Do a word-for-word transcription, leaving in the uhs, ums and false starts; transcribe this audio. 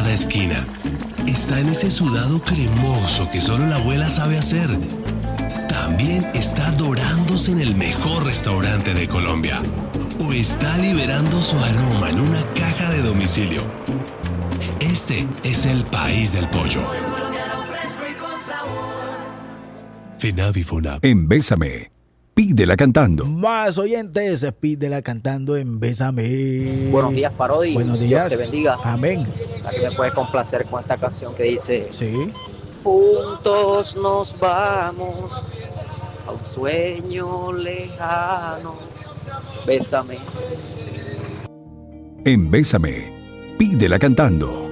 cada esquina. Está en ese sudado cremoso que solo la abuela sabe hacer. También está dorándose en el mejor restaurante de Colombia. O está liberando su aroma en una caja de domicilio. Este es el país del pollo. Finavi Funab. En Bésame, pídela cantando. Más oyentes, pídela cantando en Bésame. Buenos días, Parodi. Buenos días. Dios te bendiga. Amén. Aquí me puedes complacer con esta canción que dice: Sí. juntos nos vamos a un sueño lejano. Bésame. En Bésame, pídela cantando.